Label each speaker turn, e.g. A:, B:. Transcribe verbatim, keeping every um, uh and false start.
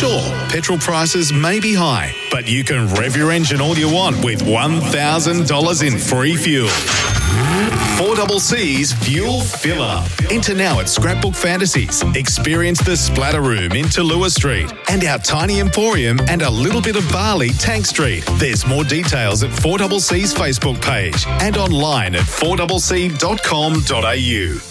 A: Sure, petrol prices may be high, but you can rev your engine all you want with one thousand dollars in free fuel. four C C's Fuel Filler. Enter now at Scrapbook Fantasies. Experience the Splatter Room in Tallulah Street and our tiny emporium and a little bit of barley, Tank Street. There's more details at four C C's Facebook page and online at four c c dot com dot a u.